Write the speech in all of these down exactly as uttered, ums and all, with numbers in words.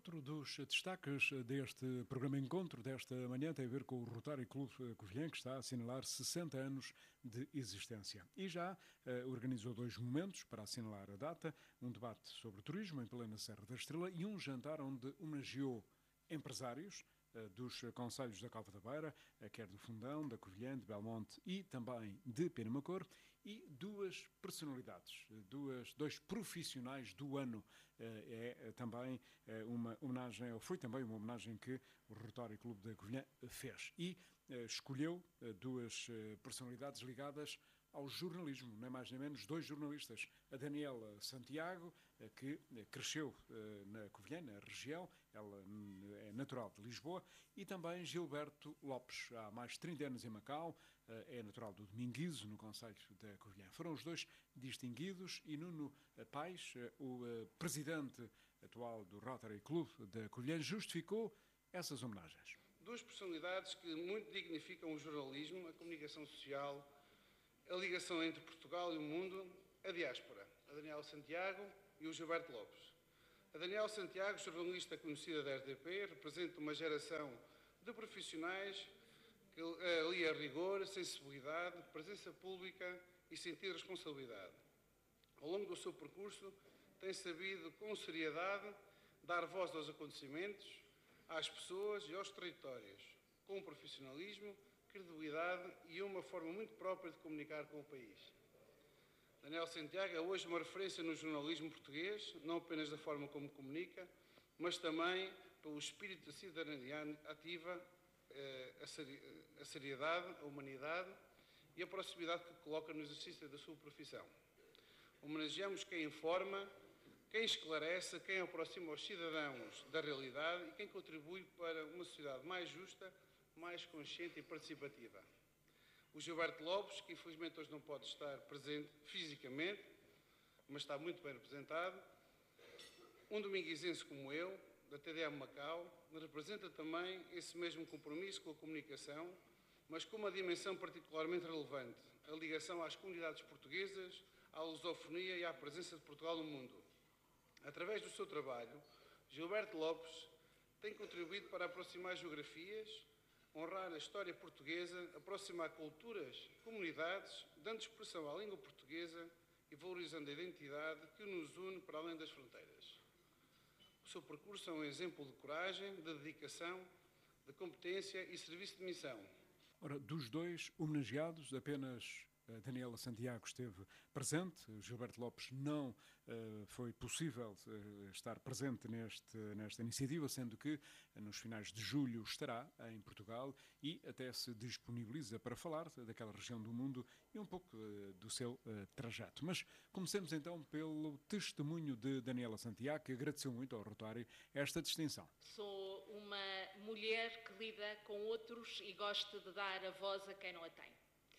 Outro dos destaques deste programa Encontro desta manhã tem a ver com o Rotary Clube Covilhã, que está a assinalar sessenta anos de existência. E já eh, organizou dois momentos para assinalar a data, um debate sobre turismo em plena Serra da Estrela e um jantar onde homenageou empresários dos concelhos da Cova da Beira, quer do Fundão, da Covilhã, de Belmonte e também de Penamacor, e duas personalidades, duas, dois profissionais do ano. É também uma homenagem, ou foi também uma homenagem que o Rotary Clube da Covilhã fez. E escolheu duas personalidades ligadas ao jornalismo, nem mais nem menos, dois jornalistas. A Daniela Santiago, que cresceu na Covilhã, na região, ela é natural de Lisboa, e também Gilberto Lopes, há mais de trinta anos em Macau, é natural do Dominguizo, no concelho da Covilhã. Foram os dois distinguidos e Nuno Paes, o presidente atual do Rotary Clube da Covilhã, justificou essas homenagens. Duas personalidades que muito dignificam o jornalismo, a comunicação social, a ligação entre Portugal e o mundo, a diáspora, a Daniela Santiago e o Gilberto Lopes. A Daniela Santiago, jornalista conhecida da R T P, representa uma geração de profissionais que alia rigor, sensibilidade, presença pública e sentido de responsabilidade. Ao longo do seu percurso, tem sabido, com seriedade, dar voz aos acontecimentos, às pessoas e aos territórios, com profissionalismo, credibilidade e uma forma muito própria de comunicar com o país. Daniela Santiago é hoje uma referência no jornalismo português, não apenas da forma como comunica, mas também pelo espírito de cidadania ativa, a seriedade, a humanidade e a proximidade que coloca no exercício da sua profissão. Homenageamos quem informa, quem esclarece, quem aproxima os cidadãos da realidade e quem contribui para uma sociedade mais justa, mais consciente e participativa. O Gilberto Lopes, que infelizmente hoje não pode estar presente fisicamente, mas está muito bem representado, um dominguizense como eu, da T D M Macau, representa também esse mesmo compromisso com a comunicação, mas com uma dimensão particularmente relevante, a ligação às comunidades portuguesas, à lusofonia e à presença de Portugal no mundo. Através do seu trabalho, Gilberto Lopes tem contribuído para aproximar geografias, honrar a história portuguesa, aproximar culturas, comunidades, dando expressão à língua portuguesa e valorizando a identidade que nos une para além das fronteiras. O seu percurso é um exemplo de coragem, de dedicação, de competência e serviço de missão. Ora, dos dois homenageados, apenas a Daniela Santiago esteve presente, o Gilberto Lopes não uh, foi possível uh, estar presente neste, nesta iniciativa, sendo que uh, nos finais de julho estará em Portugal e até se disponibiliza para falar daquela região do mundo e um pouco uh, do seu uh, trajeto. Mas comecemos então pelo testemunho de Daniela Santiago, que agradeceu muito ao Rotary esta distinção. Sou uma mulher que lida com outros e gosta de dar a voz a quem não a tem.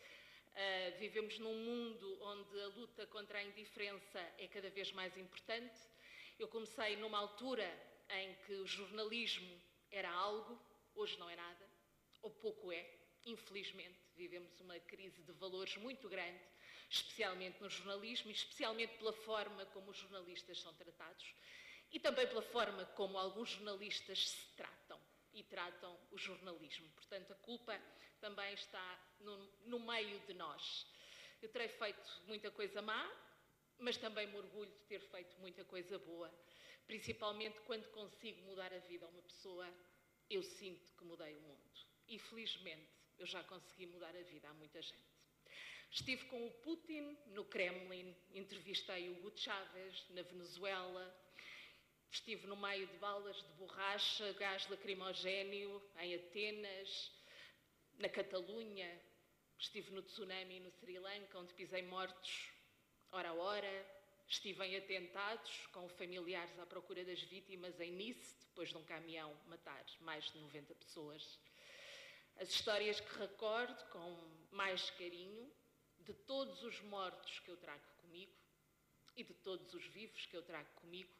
Uh, vivemos num mundo onde a luta contra a indiferença é cada vez mais importante. Eu comecei numa altura em que o jornalismo era algo, hoje não é nada, ou pouco é. Infelizmente, vivemos uma crise de valores muito grande, especialmente no jornalismo e especialmente pela forma como os jornalistas são tratados e também pela forma como alguns jornalistas se tratam e tratam o jornalismo. Portanto, a culpa também está no, no meio de nós. Eu terei feito muita coisa má, mas também me orgulho de ter feito muita coisa boa. Principalmente quando consigo mudar a vida a uma pessoa, eu sinto que mudei o mundo. E, felizmente, eu já consegui mudar a vida a muita gente. Estive com o Putin no Kremlin, entrevistei o Hugo Chávez na Venezuela, estive no meio de balas de borracha, gás lacrimogéneo, em Atenas, na Catalunha, estive no tsunami no Sri Lanka, onde pisei mortos hora a hora, estive em atentados com familiares à procura das vítimas em Nice, depois de um caminhão matar mais de noventa pessoas. As histórias que recordo com mais carinho, de todos os mortos que eu trago comigo e de todos os vivos que eu trago comigo,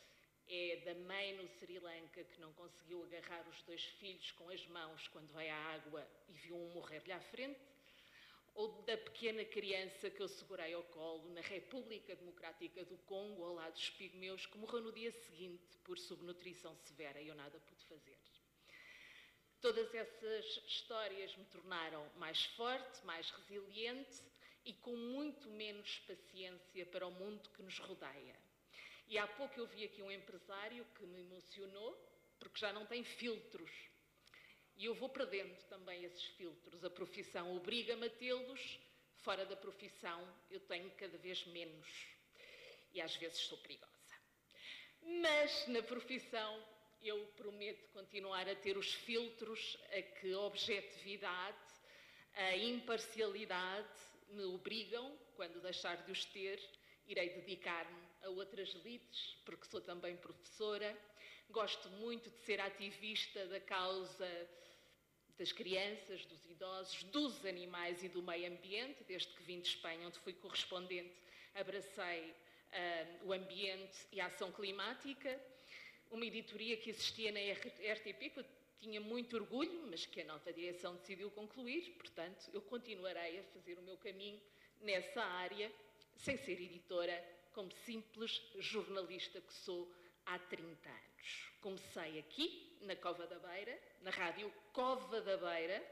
é da mãe no Sri Lanka que não conseguiu agarrar os dois filhos com as mãos quando veio à água e viu um morrer-lhe à frente, ou da pequena criança que eu segurei ao colo na República Democrática do Congo, ao lado dos pigmeus, que morreu no dia seguinte por subnutrição severa e eu nada pude fazer. Todas essas histórias me tornaram mais forte, mais resiliente e com muito menos paciência para o mundo que nos rodeia. E há pouco eu vi aqui um empresário que me emocionou, porque já não tem filtros. E eu vou perdendo também esses filtros. A profissão obriga-me a tê-los, fora da profissão eu tenho cada vez menos. E às vezes sou perigosa. Mas na profissão eu prometo continuar a ter os filtros a que a objetividade, a imparcialidade me obrigam. Quando deixar de os ter, irei dedicar-me a outras lides, porque sou também professora. Gosto muito de ser ativista da causa das crianças, dos idosos, dos animais e do meio ambiente. Desde que vim de Espanha, onde fui correspondente, abracei uh, o ambiente e a ação climática. Uma editoria que existia na R T P, que eu tinha muito orgulho, mas que a nova direção decidiu concluir. Portanto, eu continuarei a fazer o meu caminho nessa área, sem ser editora, como simples jornalista que sou há trinta anos. Comecei aqui, na Cova da Beira, na rádio Cova da Beira.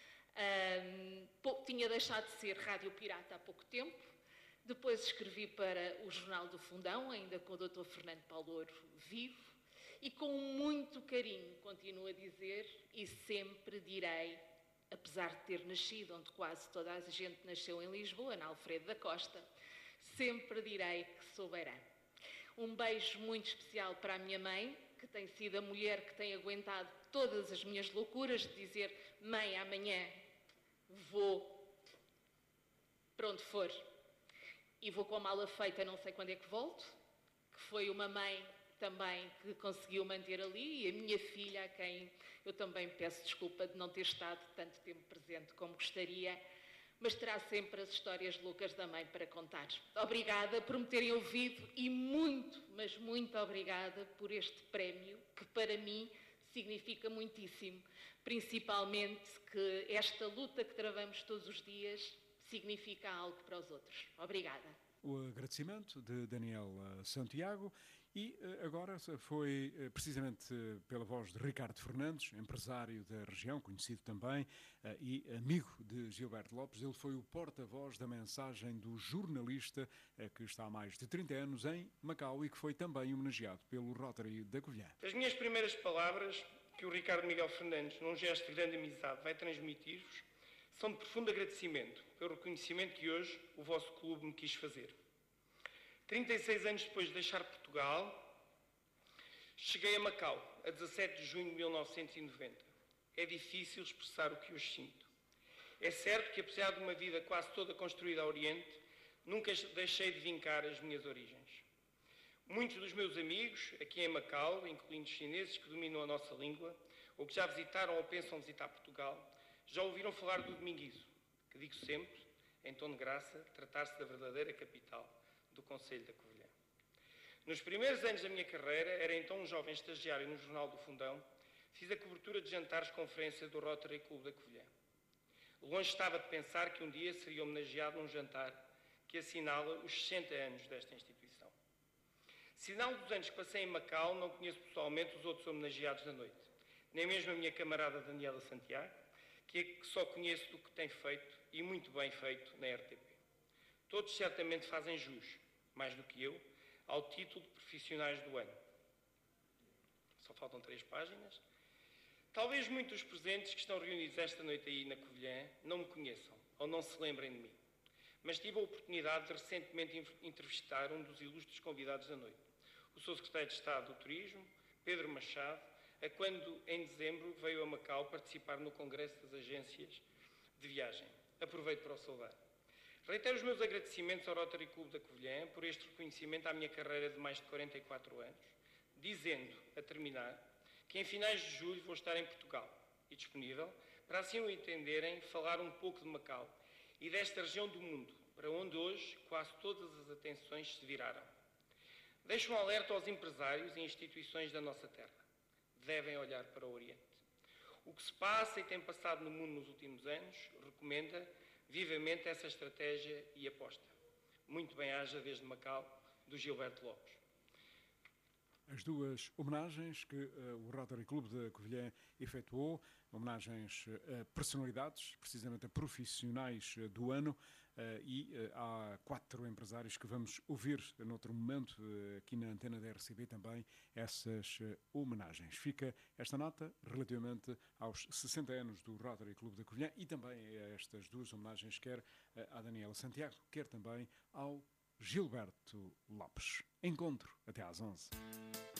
Um, tinha deixado de ser rádio pirata há pouco tempo. Depois escrevi para o Jornal do Fundão, ainda com o doutor Fernando Paulouro vivo. E com muito carinho, continuo a dizer, e sempre direi, apesar de ter nascido onde quase toda a gente nasceu em Lisboa, na Alfredo da Costa, sempre direi que sou beirã. Um beijo muito especial para a minha mãe, que tem sido a mulher que tem aguentado todas as minhas loucuras de dizer: mãe, amanhã vou para onde for e vou com a mala feita, não sei quando é que volto, que foi uma mãe também que conseguiu manter ali, e a minha filha, a quem eu também peço desculpa de não ter estado tanto tempo presente como gostaria, mas terá sempre as histórias loucas da mãe para contar. Obrigada por me terem ouvido e muito, mas muito obrigada por este prémio, que para mim significa muitíssimo, principalmente que esta luta que travamos todos os dias significa algo para os outros. Obrigada. O agradecimento de Daniel Santiago. E agora foi precisamente pela voz de Ricardo Fernandes, empresário da região, conhecido também, e amigo de Gilberto Lopes. Ele foi o porta-voz da mensagem do jornalista que está há mais de trinta anos em Macau e que foi também homenageado pelo Rotary da Covilhã. As minhas primeiras palavras, que o Ricardo Miguel Fernandes, num gesto de grande amizade, vai transmitir-vos, são de profundo agradecimento pelo reconhecimento que hoje o vosso clube me quis fazer. trinta e seis anos depois de deixar Portugal, cheguei a Macau, a dezassete de junho de mil novecentos e noventa. É difícil expressar o que hoje sinto. É certo que, apesar de uma vida quase toda construída ao Oriente, nunca deixei de vincar as minhas origens. Muitos dos meus amigos, aqui em Macau, incluindo os chineses que dominam a nossa língua, ou que já visitaram ou pensam visitar Portugal, já ouviram falar do Dominguizo, que digo sempre, em tom de graça, tratar-se da verdadeira capital do Conselho da Covilhã. Nos primeiros anos da minha carreira, era então um jovem estagiário no Jornal do Fundão, fiz a cobertura de jantares de conferência do Rotary Clube da Covilhã. Longe estava de pensar que um dia seria homenageado num jantar que assinala os sessenta anos desta instituição. Sinal dos anos que passei em Macau, não conheço pessoalmente os outros homenageados da noite, nem mesmo a minha camarada Daniela Santiago, que só conheço do que tem feito, e muito bem feito, na R T P. Todos certamente fazem jus, mais do que eu, ao título de profissionais do ano. Só faltam três páginas. Talvez muitos dos presentes que estão reunidos esta noite aí na Covilhã não me conheçam ou não se lembrem de mim. Mas tive a oportunidade de recentemente entrevistar um dos ilustres convidados da noite, o seu secretário de Estado do Turismo, Pedro Machado, a quando, em dezembro, veio a Macau participar no Congresso das Agências de Viagem. Aproveito para o saudar. Reitero os meus agradecimentos ao Rotary Clube da Covilhã por este reconhecimento à minha carreira de mais de quarenta e quatro anos, dizendo, a terminar, que em finais de julho vou estar em Portugal e disponível para, assim o entenderem, falar um pouco de Macau e desta região do mundo, para onde hoje quase todas as atenções se viraram. Deixo um alerta aos empresários e instituições da nossa terra. Devem olhar para o Oriente. O que se passa e tem passado no mundo nos últimos anos recomenda vivamente essa estratégia e aposta. Muito bem haja desde Macau, do Gilberto Lopes. As duas homenagens que uh, o Rotary Clube de Covilhã efetuou, homenagens a personalidades, precisamente a profissionais uh, do ano, uh, e uh, há quatro empresários que vamos ouvir noutro momento, uh, aqui na antena da R C B também, essas uh, homenagens. Fica esta nota relativamente aos sessenta anos do Rotary Clube de Covilhã e também a estas duas homenagens, quer uh, à Daniela Santiago, quer também ao Gilberto Lopes. Encontro até às onze.